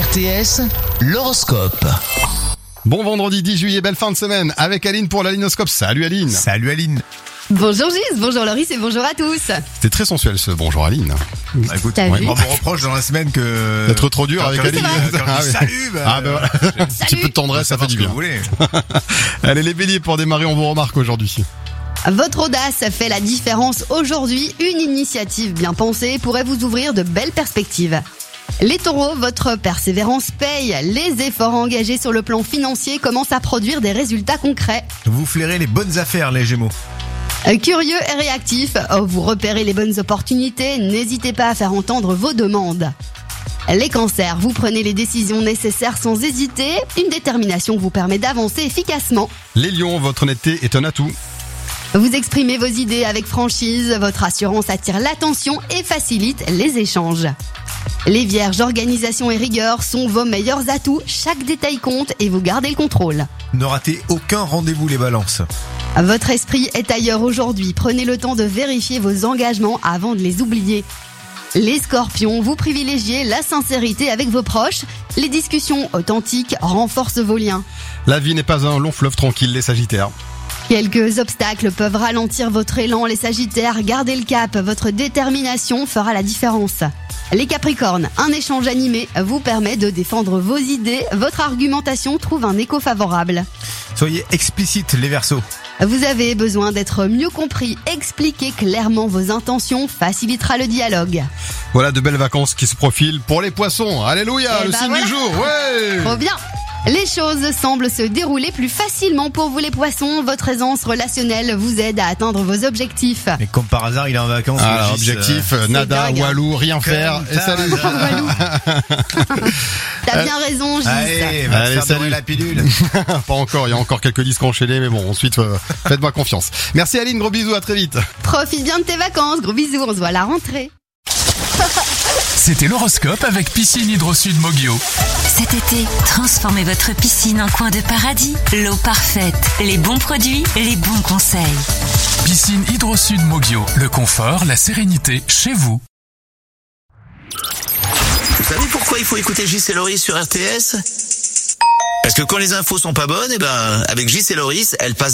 RTS, l'horoscope. Bon vendredi 10 juillet, belle fin de semaine avec Aline pour l'Alinoscope. Salut Aline. Salut Aline. Bonjour Gis, bonjour Loris et bonjour à tous. C'était très sensuel ce bonjour Aline. Bah, écoute, T'as vu on me reproche dans la semaine que... D'être trop dur avec Aline. Quand je dis salut, Ah ben voilà. Un petit peu de tendresse, ça fait du bien. Vous voulez. Allez les béliers, pour démarrer, on vous remarque aujourd'hui. Votre audace fait la différence aujourd'hui. Une initiative bien pensée pourrait vous ouvrir de belles perspectives. Les taureaux, votre persévérance paye. Les efforts engagés sur le plan financier commencent à produire des résultats concrets. Vous flairez les bonnes affaires, les Gémeaux. Curieux et réactif, vous repérez les bonnes opportunités, n'hésitez pas à faire entendre vos demandes. Les cancers, vous prenez les décisions nécessaires sans hésiter. Une détermination vous permet d'avancer efficacement. Les lions, votre honnêteté est un atout. Vous exprimez vos idées avec franchise, votre assurance attire l'attention et facilite les échanges. Les vierges, organisation et rigueur sont vos meilleurs atouts, chaque détail compte et vous gardez le contrôle. Ne ratez aucun rendez-vous, les balances. Votre esprit est ailleurs aujourd'hui, prenez le temps de vérifier vos engagements avant de les oublier. Les scorpions, vous privilégiez la sincérité avec vos proches, les discussions authentiques renforcent vos liens. La vie n'est pas un long fleuve tranquille, les sagittaires. Quelques obstacles peuvent ralentir votre élan, les sagittaires, gardez le cap, votre détermination fera la différence. Les capricornes, un échange animé vous permet de défendre vos idées, votre argumentation trouve un écho favorable. Soyez explicites, les Verseaux. Vous avez besoin d'être mieux compris, expliquez clairement vos intentions facilitera le dialogue. Voilà de belles vacances qui se profilent pour les poissons. Alléluia, Eh le ben signe voilà. du jour. Ouais. Trop bien. Les choses semblent se dérouler plus facilement pour vous les poissons. Votre aisance relationnelle vous aide à atteindre vos objectifs. Mais comme par hasard, il est en vacances. Alors, Régis, objectif, nada, dingue, hein. walou, rien faire. Et salut. Walou. T'as bien raison, Gis. Allez, va te Allez, faire salut. dorer la pilule. Pas encore, il y a encore quelques disques enchaînés, mais bon, ensuite, faites-moi confiance. Merci Aline, gros bisous, à très vite. Profite bien de tes vacances. Gros bisous, on se voit à la rentrée. C'était l'horoscope avec Piscine Hydro Sud Mogio. Cet été, transformez votre piscine en coin de paradis. L'eau parfaite, les bons produits, les bons conseils. Piscine Hydro Sud Mogio. Le confort, la sérénité, chez vous. Vous savez pourquoi il faut écouter Gis et Loris sur RTS ? Parce que quand les infos sont pas bonnes, avec Gis et Loris, elles passent